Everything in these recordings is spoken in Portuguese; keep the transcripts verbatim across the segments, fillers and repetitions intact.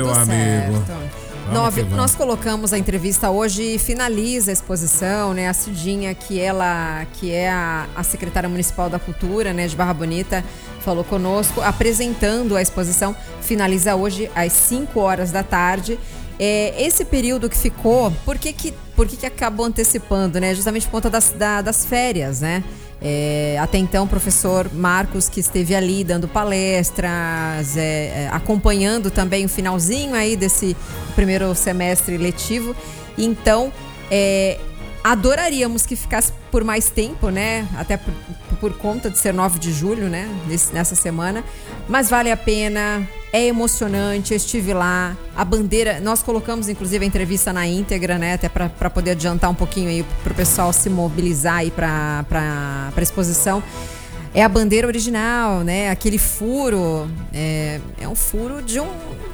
Meu amigo. Nove, nós colocamos a entrevista hoje e finaliza a exposição, né? A Cidinha, que ela, que é a, a secretária municipal da cultura, né, de Barra Bonita, falou conosco, apresentando a exposição, finaliza hoje às cinco horas da tarde. É, esse período que ficou, por que que, por que que acabou antecipando, né? Justamente por conta das, da, das férias, né? É, até então, o professor Marcos, que esteve ali dando palestras, é, é, acompanhando também o finalzinho aí desse primeiro semestre letivo. Então, é, adoraríamos que ficasse por mais tempo, né? Até por, por conta de ser nove de julho, né? Nesse, nessa semana. Mas vale a pena, é emocionante, eu estive lá. A bandeira, nós colocamos inclusive a entrevista na íntegra, né? Até para poder adiantar um pouquinho aí pro pessoal se mobilizar aí para a exposição. É a bandeira original, né? Aquele furo, é, é um furo de um...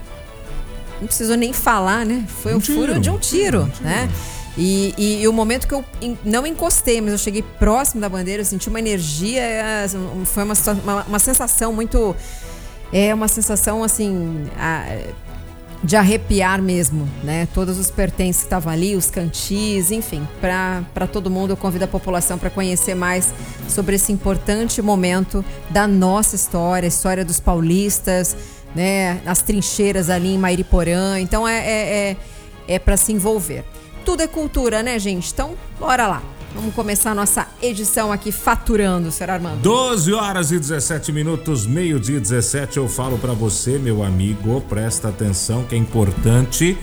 Não preciso nem falar, né? Foi um, um furo de um tiro, um tiro. né? E, e, e o momento que eu não encostei, mas eu cheguei próximo da bandeira, eu senti uma energia, foi uma, uma, uma sensação muito... É uma sensação, assim, de arrepiar mesmo, né? Todos os pertences que estavam ali, os cantis, enfim, para todo mundo, eu convido a população para conhecer mais sobre esse importante momento da nossa história, a história dos paulistas, né? As trincheiras ali em Mairiporã. Então, é, é, é, é para se envolver. Tudo é cultura, né, gente? Então, bora lá. Vamos começar a nossa edição aqui faturando, senhor Armando. doze horas e dezessete minutos, meio-dia e dezessete. Eu falo pra você, meu amigo, presta atenção que é importante.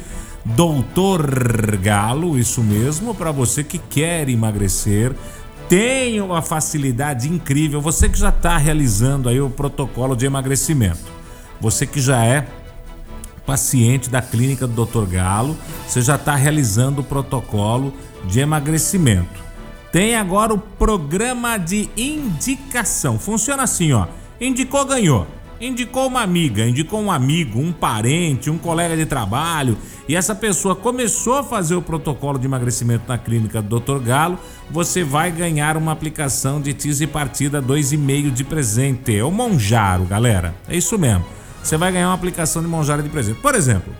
Doutor Galo, isso mesmo, pra você que quer emagrecer, tem uma facilidade incrível. Você que já tá realizando aí o protocolo de emagrecimento. Você que já é paciente da clínica do doutor Galo, você já está realizando o protocolo de emagrecimento. Tem agora o programa de indicação. Funciona assim, ó. Indicou, ganhou. Indicou uma amiga, indicou um amigo, um parente, um colega de trabalho, e essa pessoa começou a fazer o protocolo de emagrecimento na clínica do doutor Galo, você vai ganhar uma aplicação de Tise Partida dois e meio de presente. É o Monjaro, galera. É isso mesmo. Você vai ganhar uma aplicação de Monjaro de presente. Por exemplo,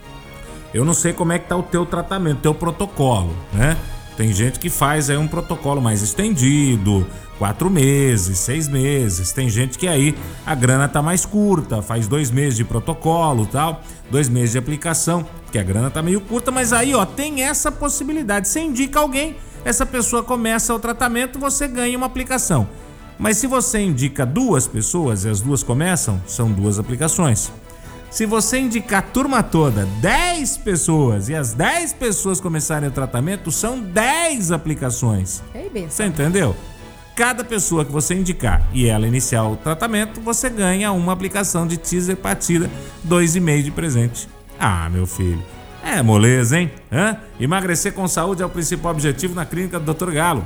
eu não sei como é que tá o teu tratamento, teu protocolo, né? Tem gente que faz aí um protocolo mais estendido, quatro meses, seis meses. Tem gente que aí a grana tá mais curta, faz dois meses de protocolo e tal, dois meses de aplicação, porque a grana tá meio curta, mas aí, ó, tem essa possibilidade. Você indica alguém, essa pessoa começa o tratamento, você ganha uma aplicação. Mas se você indica duas pessoas e as duas começam, são duas aplicações. Se você indicar a turma toda, dez pessoas, e as dez pessoas começarem o tratamento, são dez aplicações. Você entendeu? Cada pessoa que você indicar e ela iniciar o tratamento, você ganha uma aplicação de Tise Partida dois e meio de presente. Ah, meu filho, é moleza, hein? Hã? Emagrecer com saúde é o principal objetivo na clínica do doutor Galo.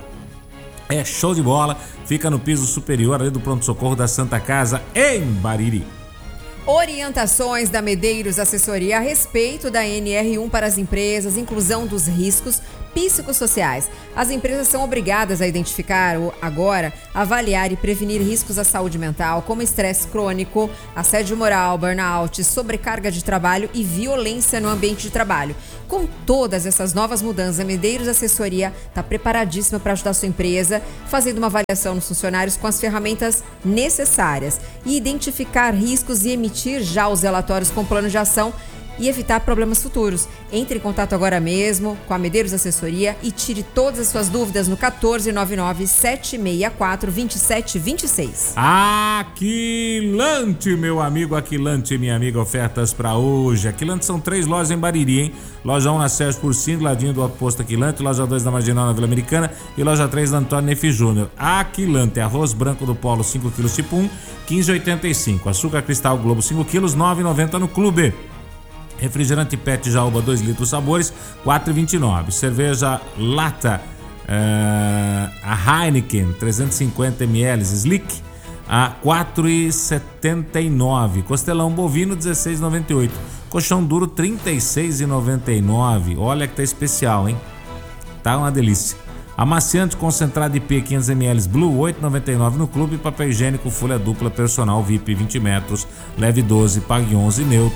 É show de bola, fica no piso superior ali do pronto-socorro da Santa Casa, em Bariri. Orientações da Medeiros Assessoria a respeito da N R um para as empresas, inclusão dos riscos psicossociais. As empresas são obrigadas a identificar, agora, avaliar e prevenir riscos à saúde mental, como estresse crônico, assédio moral, burnout, sobrecarga de trabalho e violência no ambiente de trabalho. Com todas essas novas mudanças, a Medeiros Assessoria está preparadíssima para ajudar a sua empresa, fazendo uma avaliação nos funcionários com as ferramentas necessárias e identificar riscos e emitir já os relatórios com plano de ação e evitar problemas futuros. Entre em contato agora mesmo com a Medeiros Assessoria e tire todas as suas dúvidas no quatorze nove nove, sete seis quatro, dois sete dois seis. Aquilante, meu amigo Aquilante, minha amiga, ofertas para hoje. Aquilante são três lojas em Bariri, hein? Loja um na Sérgio Porcino, ladinho do Posto Aquilante, loja dois na Marginal na Vila Americana e loja três na Antônio Nefi Júnior. Aquilante, arroz branco do Polo cinco quilos tipo um, quinze reais e oitenta e cinco. Açúcar Cristal Globo cinco quilos, nove reais e noventa centavos no Clube. Refrigerante Pet Jaúba dois litros sabores, quatro reais e vinte e nove centavos. Cerveja lata, uh, a Heineken, trezentos e cinquenta mililitros, Slick, a quatro reais e setenta e nove centavos. Costelão bovino, dezesseis reais e noventa e oito centavos. Colchão duro, trinta e seis reais e noventa e nove centavos. Olha que tá especial, hein? Tá uma delícia. Amaciante concentrado I P quinhentos mililitros Blue, oito reais e noventa e nove centavos no Clube. Papel higiênico folha dupla personal V I P vinte metros, leve doze, pague onze, neutro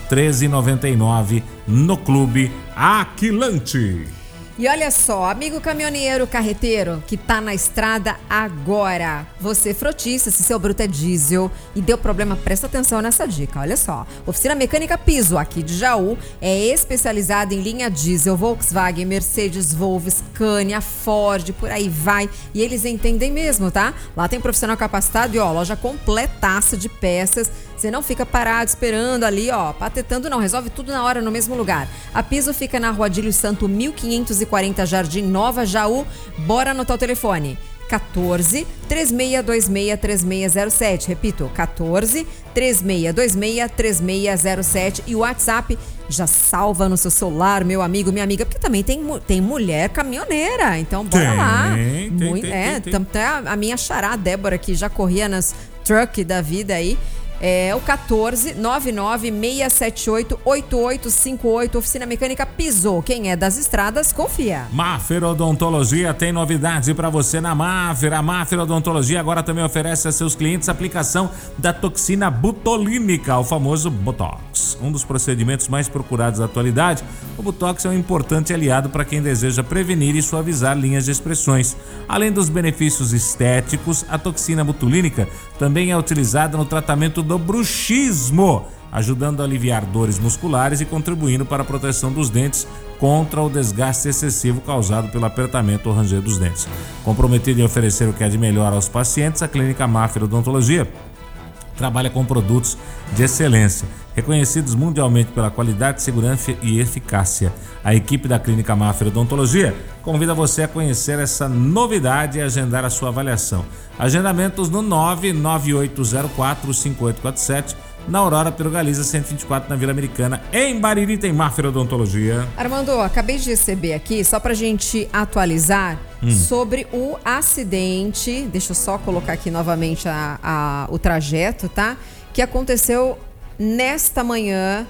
treze e noventa e nove no Clube Aquilante. E olha só, amigo caminhoneiro carreteiro que tá na estrada agora, você frotista, se seu bruto é diesel e deu problema, presta atenção nessa dica, olha só. Oficina Mecânica Piso, aqui de Jaú, é especializada em linha diesel, Volkswagen, Mercedes, Volvo, Scania, Ford, por aí vai. E eles entendem mesmo, tá? Lá tem profissional capacitado e ó, loja completaça de peças. Você não fica parado esperando ali, ó, patetando não, resolve tudo na hora no mesmo lugar. A Piso fica na Rua Adílio Santo mil quinhentos e quarenta, Jardim Nova, Jaú. Bora anotar o telefone. quatorze, três seis dois seis, três seis zero sete. Repito, quatorze, três seis dois seis, três seis zero sete. E o WhatsApp já salva no seu celular, meu amigo, minha amiga, porque também tem, tem mulher caminhoneira. Então, bora tem, lá. Tem, Muito, tem, é, tem, tem. Até a, a minha xará, a Débora, que já corria nas truck da vida aí. É o quatorze, nove nove seis sete oito, oito oito cinco oito. Oficina Mecânica Piso. Quem é das estradas, confia. Maffer Odontologia tem novidade para você na Maffer. A Maffer Odontologia agora também oferece a seus clientes a aplicação da toxina botulínica, o famoso Botox. Um dos procedimentos mais procurados da atualidade, o Botox é um importante aliado para quem deseja prevenir e suavizar linhas de expressões. Além dos benefícios estéticos, a toxina botulínica também é utilizada no tratamento do bruxismo, ajudando a aliviar dores musculares e contribuindo para a proteção dos dentes contra o desgaste excessivo causado pelo apertamento ou ranger dos dentes. Comprometida em oferecer o que é de melhor aos pacientes, a Clínica Maffer Odontologia trabalha com produtos de excelência, reconhecidos mundialmente pela qualidade, segurança e eficácia. A equipe da Clínica Maffer Odontologia convida você a conhecer essa novidade e agendar a sua avaliação. Agendamentos no nove nove oito zero quatro cinco oito quatro sete, na Aurora Pirogaliza cento e vinte e quatro, na Vila Americana. Em Bariri tem Maffer Odontologia. Armando, acabei de receber aqui, só pra gente atualizar, hum. sobre o acidente, deixa eu só colocar aqui novamente a, a, o trajeto, tá? Que aconteceu nesta manhã,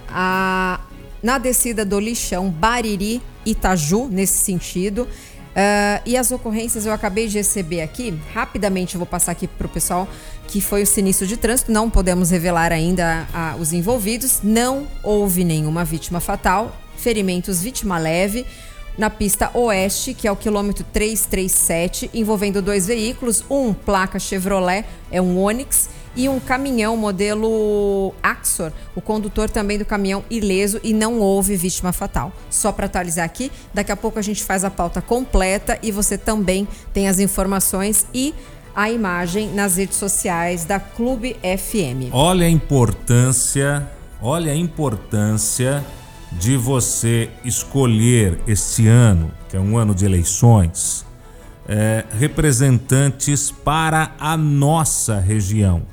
a, na descida do lixão Bariri Itaju, nesse sentido. Uh, e as ocorrências eu acabei de receber aqui, rapidamente eu vou passar aqui para o pessoal, que foi o sinistro de trânsito, não podemos revelar ainda a, a, os envolvidos, não houve nenhuma vítima fatal, ferimentos vítima leve, na pista oeste, que é o quilômetro trezentos e trinta e sete, envolvendo dois veículos, um placa Chevrolet, é um Onix, e um caminhão modelo Axor, o condutor também do caminhão ileso e não houve vítima fatal. Só para atualizar aqui, daqui a pouco a gente faz a pauta completa e você também tem as informações e a imagem nas redes sociais da Clube F M. Olha a importância, olha a importância de você escolher este ano, que é um ano de eleições, é, representantes para a nossa região.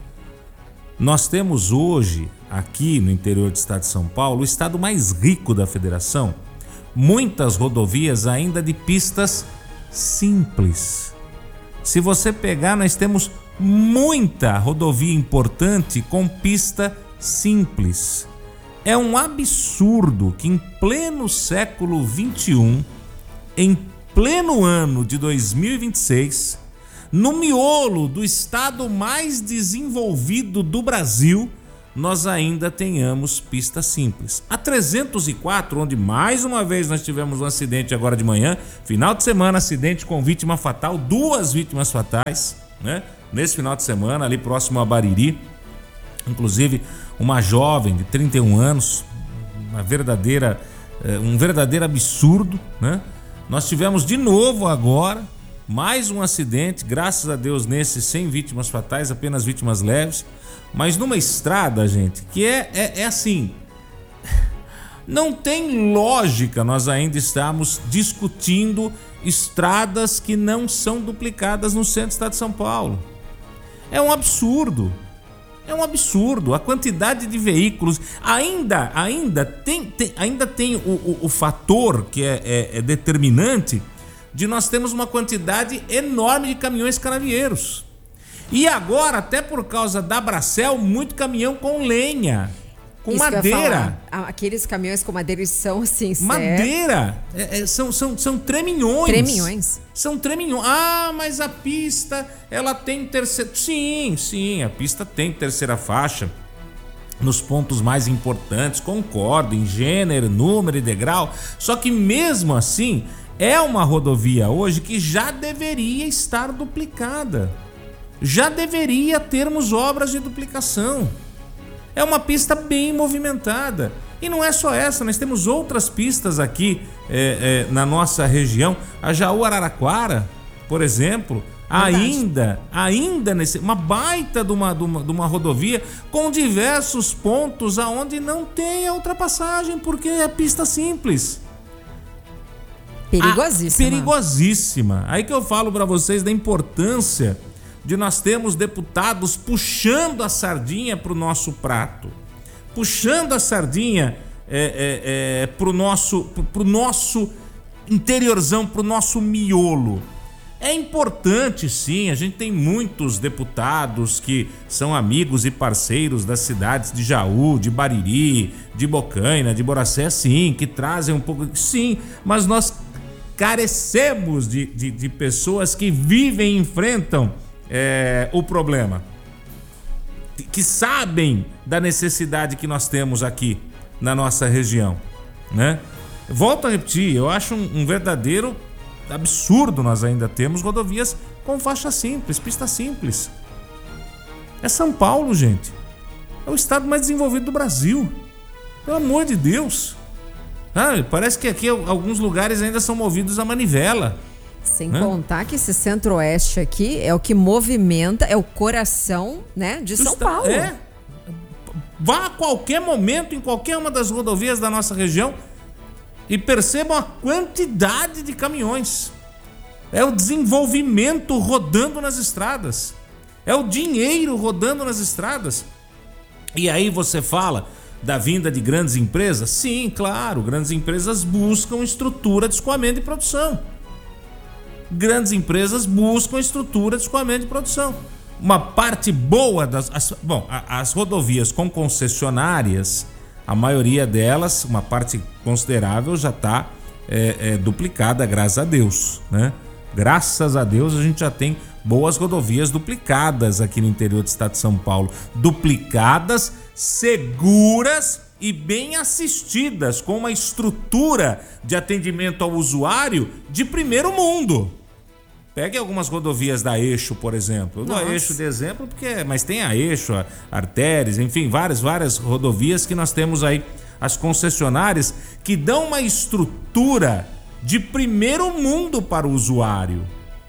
Nós temos hoje, aqui no interior do estado de São Paulo, o estado mais rico da federação, muitas rodovias ainda de pistas simples. Se você pegar, nós temos muita rodovia importante com pista simples. É um absurdo que em pleno século vinte e um, em pleno ano de dois mil e vinte e seis, no miolo do estado mais desenvolvido do Brasil, nós ainda tenhamos pista simples. A trezentos e quatro, onde mais uma vez nós tivemos um acidente agora de manhã, final de semana, acidente com vítima fatal, duas vítimas fatais, né? Nesse final de semana, ali próximo a Bariri, inclusive uma jovem de trinta e um anos, uma verdadeira, um verdadeiro absurdo, né? Nós tivemos de novo agora mais um acidente, graças a Deus nesse sem vítimas fatais, apenas vítimas leves, mas numa estrada, gente, que é, é, é assim, não tem lógica nós ainda estamos discutindo estradas que não são duplicadas no centro do estado de São Paulo. É um absurdo, é um absurdo, a quantidade de veículos, ainda, ainda tem, tem, ainda tem o, o, o fator que é, é, é determinante, de nós temos uma quantidade enorme de caminhões canavieiros. E agora, até por causa da Bracel, muito caminhão com lenha, com Isso madeira. Aqueles caminhões com madeira, eles são assim, madeira, é, é, são, são, são treminhões. Treminhões. São treminhões. Ah, mas a pista, ela tem terceira... Sim, sim, a pista tem terceira faixa. nos pontos mais importantes, concordo, em gênero, número e degrau, só que mesmo assim é uma rodovia hoje que já deveria estar duplicada, já deveria termos obras de duplicação. É uma pista bem movimentada. E não é só essa, nós temos outras pistas aqui é, é, na nossa região. A Jaú Araraquara, por exemplo, Verdade. ainda, ainda nesse, uma baita de uma, de, uma, de uma rodovia com diversos pontos aonde não tem a ultrapassagem, porque é pista simples. Perigosíssima. Ah, perigosíssima. Aí que eu falo para vocês da importância de nós termos deputados puxando a sardinha para o nosso prato. Puxando a sardinha é, é, é, pro nosso, pro, pro nosso interiorzão, pro nosso miolo. É importante, sim, a gente tem muitos deputados que são amigos e parceiros das cidades de Jaú, de Bariri, de Bocaina, de Boracé, sim, que trazem um pouco... Sim, mas nós carecemos de, de, de pessoas que vivem e enfrentam é, o problema. Que sabem da necessidade que nós temos aqui na nossa região, né? Volto a repetir, eu acho um, um verdadeiro absurdo nós ainda temos rodovias com faixa simples, pista simples. É São Paulo, gente. É o estado mais desenvolvido do Brasil. Pelo amor de Deus. Ah, parece que aqui alguns lugares ainda são movidos a manivela. Sem né? contar que esse centro-oeste aqui é o que movimenta, é o coração, né, de São Paulo. É. Vá a qualquer momento em qualquer uma das rodovias da nossa região e percebam a quantidade de caminhões. É o desenvolvimento rodando nas estradas. É o dinheiro rodando nas estradas. E aí você fala da vinda de grandes empresas? Sim, claro, grandes empresas buscam estrutura de escoamento e produção. Grandes empresas buscam estrutura de escoamento de produção. Uma parte boa das... As, bom, a, as rodovias com concessionárias, a maioria delas, uma parte considerável, já está é, é, duplicada, graças a Deus, né? Graças a Deus a gente já tem boas rodovias duplicadas aqui no interior do estado de São Paulo. Duplicadas, seguras e bem assistidas, com uma estrutura de atendimento ao usuário de primeiro mundo. Pegue algumas rodovias da Eixo, por exemplo. Eu dou a Eixo de exemplo, porque, mas tem a Eixo, a Artéries, enfim, várias, várias rodovias que nós temos aí, as concessionárias, que dão uma estrutura de primeiro mundo para o usuário.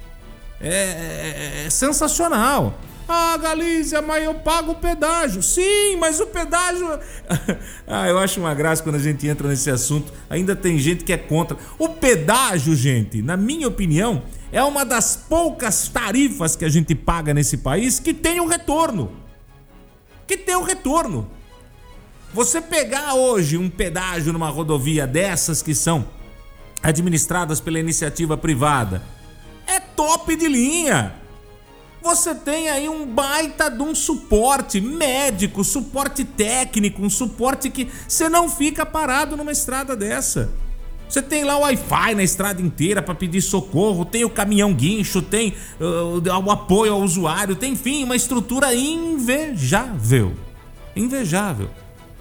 É, é, é sensacional. Ah, Galícia, mas eu pago o pedágio. Sim, mas o pedágio... ah, eu acho uma graça quando a gente entra nesse assunto. Ainda tem gente que é contra. O pedágio, gente, na minha opinião, é uma das poucas tarifas que a gente paga nesse país que tem um retorno. Que tem um retorno. Você pegar hoje um pedágio numa rodovia dessas que são administradas pela iniciativa privada, é top de linha. Você tem aí um baita de um suporte médico, suporte técnico, um suporte que você não fica parado numa estrada dessa. Você tem lá o Wi-Fi na estrada inteira para pedir socorro, tem o caminhão guincho, tem uh, o apoio ao usuário, tem, enfim, uma estrutura invejável. Invejável.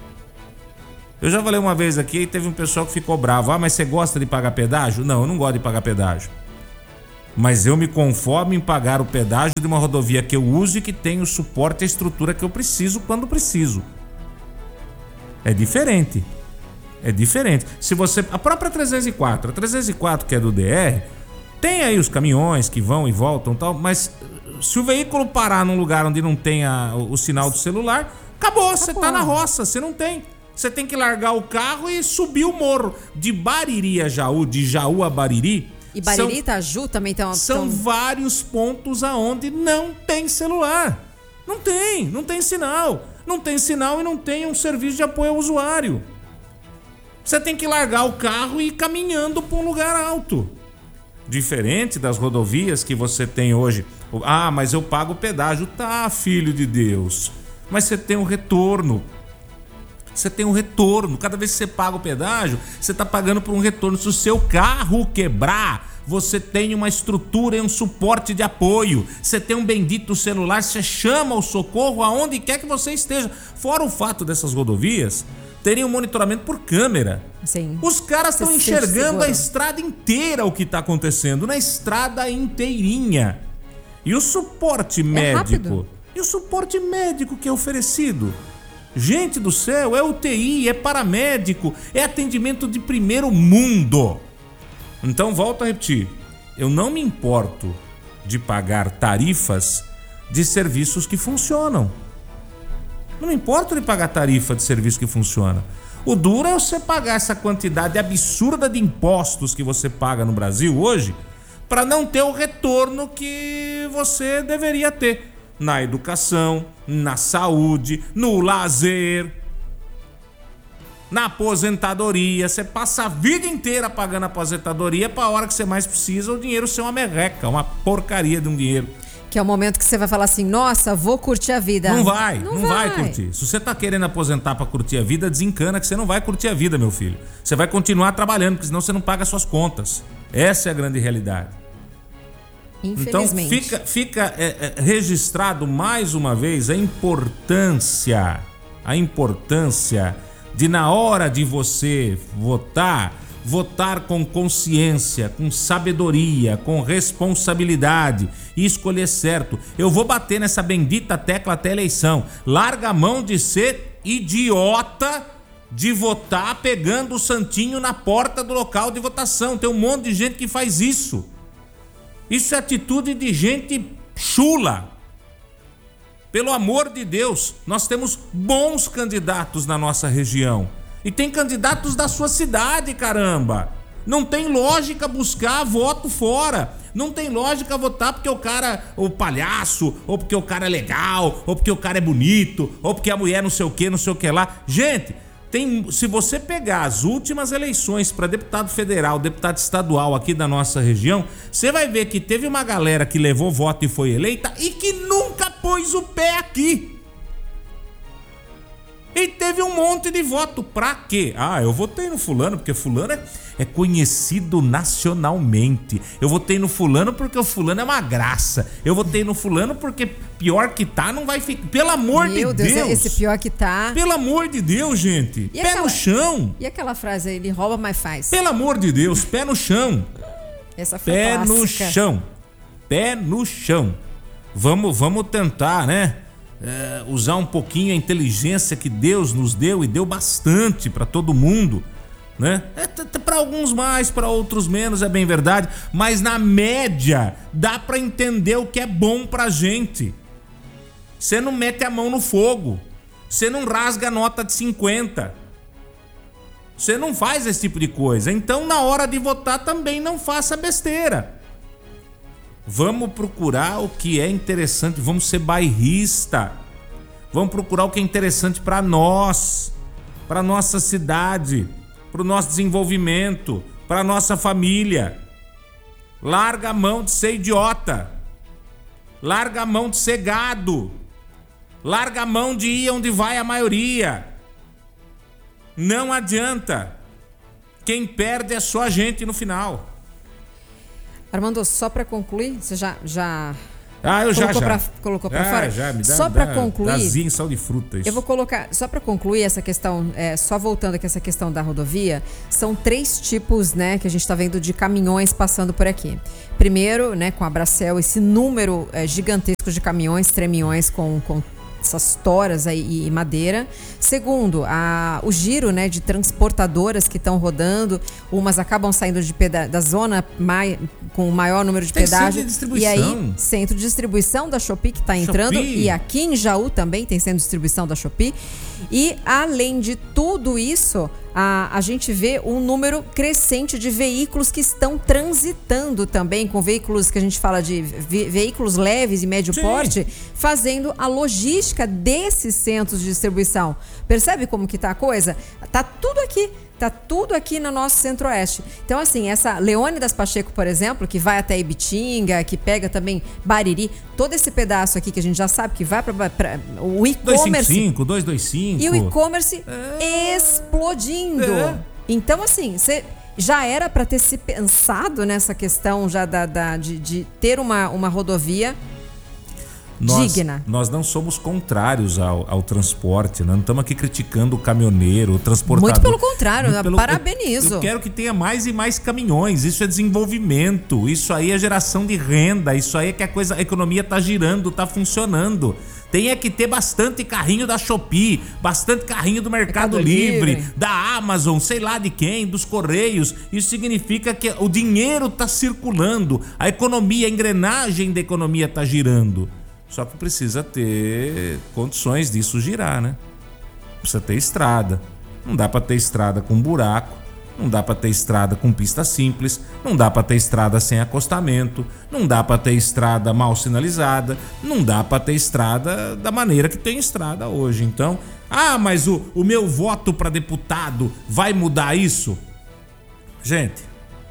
Eu já falei uma vez aqui e teve um pessoal que ficou bravo. Ah, mas você gosta de pagar pedágio? Não, eu não gosto de pagar pedágio. Mas eu me conformo em pagar o pedágio de uma rodovia que eu uso e que tem o suporte e a estrutura que eu preciso quando preciso. É diferente. É diferente. Se você... A própria trezentos e quatro, a trezentos e quatro que é do D R, tem aí os caminhões que vão e voltam e tal, mas se o veículo parar num lugar onde não tem a, o, o sinal do celular, acabou, você tá na roça, você não tem. Você tem que largar o carro e subir o morro. De Bariri a Jaú, de Jaú a Bariri... E Bariri e Itaju também estão... São tão... vários pontos aonde não tem celular. Não tem, não tem sinal. Não tem sinal e não tem um serviço de apoio ao usuário. Você tem que largar o carro e ir caminhando para um lugar alto. Diferente das rodovias que você tem hoje. Ah, mas eu pago pedágio. Tá, filho de Deus. Mas você tem um retorno. você tem um retorno. Cada vez que você paga o pedágio, você está pagando por um retorno. Se o seu carro quebrar, você tem uma estrutura e um suporte de apoio. Você tem um bendito celular, você chama o socorro aonde quer que você esteja. Fora o fato dessas rodovias terem um monitoramento por câmera. Sim. Os caras estão enxergando a estrada inteira, o que está acontecendo, na estrada inteirinha. E o suporte médico? E o suporte médico que é oferecido? Gente do céu, é U T I, é paramédico, é atendimento de primeiro mundo. Então, volto a repetir, eu não me importo de pagar tarifas de serviços que funcionam. Não me importo de pagar tarifa de serviço que funciona. O duro é você pagar essa quantidade absurda de impostos que você paga no Brasil hoje para não ter o retorno que você deveria ter na educação, na saúde, no lazer, na aposentadoria. Você passa a vida inteira pagando aposentadoria para a hora que você mais precisa o dinheiro ser uma merreca, uma porcaria de um dinheiro. Que é o momento que você vai falar assim, nossa, vou curtir a vida. Não vai, não, não vai. vai curtir. Se você tá querendo aposentar para curtir a vida, desencana que você não vai curtir a vida, meu filho. Você vai continuar trabalhando, porque senão você não paga suas contas. Essa é a grande realidade. Infelizmente. Então fica, fica é, é, registrado mais uma vez a importância, a importância de na hora de você votar, votar com consciência, com sabedoria, com responsabilidade e escolher certo. Eu vou bater nessa bendita tecla até a eleição. Larga a mão de ser idiota de votar pegando o santinho na porta do local de votação. Tem um monte de gente que faz isso. Isso é atitude de gente chula. Pelo amor de Deus, nós temos bons candidatos na nossa região. E tem candidatos da sua cidade, caramba. Não tem lógica buscar voto fora. Não tem lógica votar porque o cara, o palhaço, ou porque o cara é legal, ou porque o cara é bonito, ou porque a mulher não sei o que, não sei o que lá. Gente, tem, se você pegar as últimas eleições para deputado federal, deputado estadual aqui da nossa região, você vai ver que teve uma galera que levou voto e foi eleita e que nunca pôs o pé aqui. E teve um monte de voto. Pra quê? Ah, eu votei no fulano porque fulano é, é conhecido nacionalmente. Eu votei no fulano porque o fulano é uma graça. Eu votei no fulano porque pior que tá não vai ficar. Pelo amor Meu de Deus, Deus. esse pior que tá. Pelo amor de Deus, gente. E pé aquela, no chão. E aquela frase, ele rouba, mas faz. Pelo amor de Deus, pé no chão. Essa foi Pé clássica. no chão. Pé no chão. Vamos, vamos tentar, né? É, usar um pouquinho a inteligência que Deus nos deu e deu bastante para todo mundo, né? É, para alguns mais, para outros menos, é bem verdade, mas na média dá para entender o que é bom pra gente. Você não mete a mão no fogo, você não rasga a nota de cinquenta, você não faz esse tipo de coisa. Então na hora de votar também não faça besteira. Vamos procurar o que é interessante, vamos ser bairrista. Vamos procurar o que é interessante para nós, para nossa cidade, para o nosso desenvolvimento, para nossa família. Larga a mão de ser idiota. Larga a mão de ser gado. Larga a mão de ir onde vai a maioria. Não adianta. Quem perde é só a gente no final. Armando, só para concluir, você já já Ah, eu colocou já já. Pra, colocou para ah, fora? Já, me dá, só para concluir, dazinho em sal de fruta, isso. Eu vou colocar, só para concluir essa questão, é, só voltando aqui essa questão da rodovia, são três tipos, né, que a gente está vendo de caminhões passando por aqui. Primeiro, né, com a Bracel, esse número é, gigantesco de caminhões, tremiões com, com essas toras aí e madeira. Segundo, a, o giro, né, de transportadoras que estão rodando, umas acabam saindo de peda- da zona mai, com o maior número de Tem pedágio. centro de distribuição. E aí, centro de distribuição da Shopee que está entrando. Shopee. E aqui em Jaú também tem centro de distribuição da Shopee. E além de tudo isso, a, a gente vê um número crescente de veículos que estão transitando também, com veículos que a gente fala de ve- veículos leves e médio Sim. porte, fazendo a logística desses centros de distribuição. Percebe como que tá a coisa? Tá tudo aqui. Tá tudo aqui no nosso centro-oeste. Então, assim, essa Leônidas Pacheco, por exemplo, que vai até Ibitinga, que pega também Bariri, todo esse pedaço aqui que a gente já sabe que vai para o e-commerce. duzentos e cinquenta e cinco, duzentos e vinte e cinco. E o e-commerce é. explodindo. É. Então, assim, você já era para ter se pensado nessa questão já da, da, de, de ter uma, uma rodovia Nós, digna. Nós não somos contrários ao, ao transporte, né? Não estamos aqui criticando o caminhoneiro, o transportador. Muito pelo contrário, Muito pelo, parabenizo. Eu, eu quero que tenha mais e mais caminhões, isso é desenvolvimento, isso aí é geração de renda, isso aí é que a, coisa, a economia está girando, está funcionando. Tem é que ter bastante carrinho da Shopee, bastante carrinho do Mercado, Mercado Livre, Livre, da Amazon, sei lá de quem, dos Correios. Isso significa que o dinheiro está circulando, a economia, a engrenagem da economia está girando. Só que precisa ter condições disso girar, né? Precisa ter estrada. Não dá para ter estrada com buraco, não dá para ter estrada com pista simples, não dá para ter estrada sem acostamento, não dá para ter estrada mal sinalizada, não dá para ter estrada da maneira que tem estrada hoje. Então, ah, mas o, o meu voto para deputado vai mudar isso? Gente,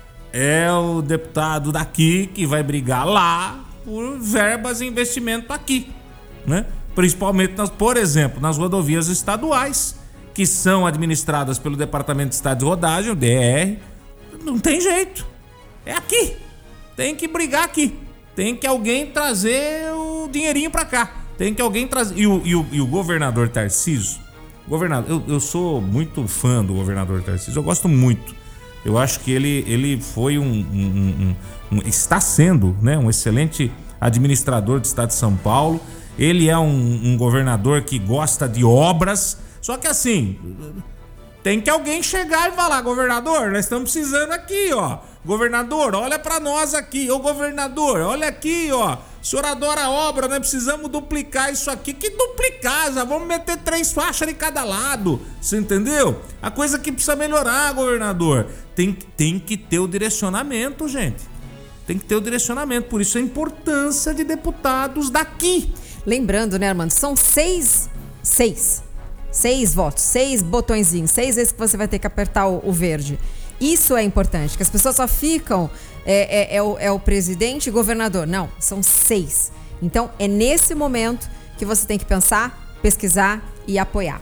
é o deputado daqui que vai brigar lá por verbas e investimento aqui, né? Principalmente, nas, por exemplo, nas rodovias estaduais, que são administradas pelo Departamento de Estado de Rodagem, o D R. Não tem jeito, é aqui, tem que brigar aqui, tem que alguém trazer o dinheirinho pra cá, tem que alguém trazer. E o, e o, e o governador Tarcísio, governador, eu, eu sou muito fã do governador Tarcísio, eu gosto muito. Eu acho que ele, ele foi um, um, um, um está sendo, né, um excelente administrador do estado de São Paulo. Ele é um, um governador que gosta de obras. Só que assim, tem que alguém chegar e falar: governador, nós estamos precisando aqui, ó. Governador, olha pra nós aqui. Ô governador, olha aqui, ó. O senhor adora a obra, nós precisamos duplicar isso aqui. Que duplicar? Já vamos meter três faixas de cada lado. Você entendeu? A coisa que precisa melhorar, governador. Tem, tem que ter o direcionamento, gente. Tem que ter o direcionamento. Por isso a importância de deputados daqui. Lembrando, né, Armando? São seis, seis, seis votos, seis botõezinhos, seis vezes que você vai ter que apertar o, o verde. Isso é importante, que as pessoas só ficam, é, é, é, o, é o presidente e governador. Não, são seis. Então, é nesse momento que você tem que pensar, pesquisar e apoiar.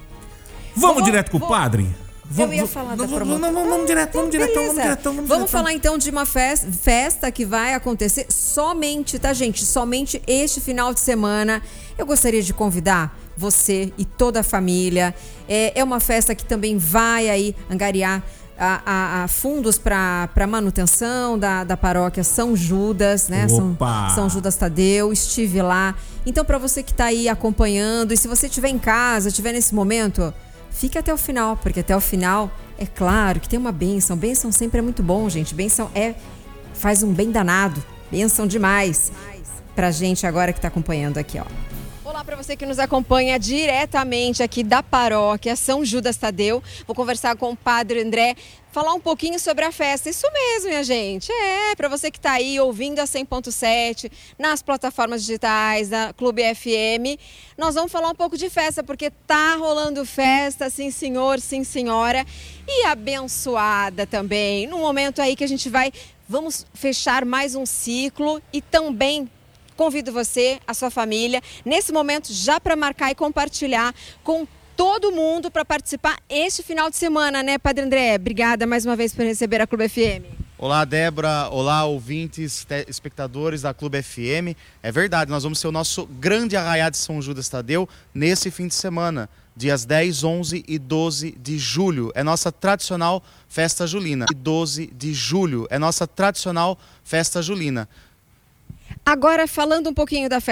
Vamos vou, direto com vou, o padre? Eu ia falar da promoção. Não, não, vamos direto, vamos direto, vamos direto. Vamos, vamos falar então de uma festa, festa que vai acontecer somente, tá, gente? Somente este final de semana. Eu gostaria de convidar você e toda a família. É, é uma festa que também vai aí angariar A, a, a fundos para manutenção da, da paróquia São Judas, né? São, São Judas Tadeu, estive lá. Então, para você que está aí acompanhando, e se você estiver em casa, estiver nesse momento, fique até o final, porque até o final, é claro que tem uma bênção. Bênção sempre é muito bom, gente. Bênção é, faz um bem danado. Bênção demais pra gente agora que está acompanhando aqui, ó. Olá para você que nos acompanha diretamente aqui da paróquia São Judas Tadeu. Vou conversar com o Padre André, falar um pouquinho sobre a festa. Isso mesmo, minha gente. É, para você que está aí ouvindo a cem ponto sete, nas plataformas digitais, da Clube F M, nós vamos falar um pouco de festa, porque tá rolando festa, sim senhor, sim senhora, e abençoada também. No momento aí que a gente vai, vamos fechar mais um ciclo e também convido você, a sua família, nesse momento já para marcar e compartilhar com todo mundo para participar este final de semana, né, Padre André? Obrigada mais uma vez por receber a Clube F M. Olá, Débora. Olá, ouvintes, espectadores da Clube F M. É verdade, nós vamos ter o nosso grande arraiá de São Judas Tadeu nesse fim de semana, dias dez, onze e doze de julho. É nossa tradicional festa julina. doze de julho é nossa tradicional festa julina. Agora, falando um pouquinho da festa.